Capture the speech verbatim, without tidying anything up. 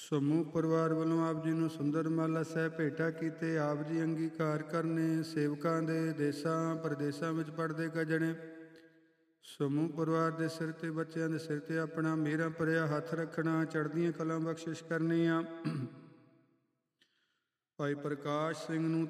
ਸਮੂਹ ਪਰਿਵਾਰ ਵੱਲੋਂ ਆਪ ਜੀ ਨੂੰ ਸੁੰਦਰ ਮਾਲਾ ਸਾਹਿਬ ਭੇਟਾ ਕੀਤੇ। ਆਪ ਜੀ ਅੰਗੀਕਾਰ ਕਰਨੇ। ਸੇਵਕਾਂ ਦੇ ਦੇਸ਼ਾਂ ਪ੍ਰਦੇਸ਼ਾਂ ਵਿੱਚ ਪੜ੍ਹਦੇ ਗਜਣੇ। ਸਮੂਹ ਪਰਿਵਾਰ ਦੇ ਸਿਰ 'ਤੇ ਬੱਚਿਆਂ ਦੇ ਸਿਰ 'ਤੇ ਆਪਣਾ ਮੇਰਾ ਭਰਿਆ ਹੱਥ ਰੱਖਣਾ। ਚੜ੍ਹਦੀਆਂ ਕਲਾਂ ਬਖਸ਼ਿਸ਼ ਕਰਨੀਆਂ। ਭਾਈ ਪ੍ਰਕਾਸ਼ ਸਿੰਘ ਨੂੰ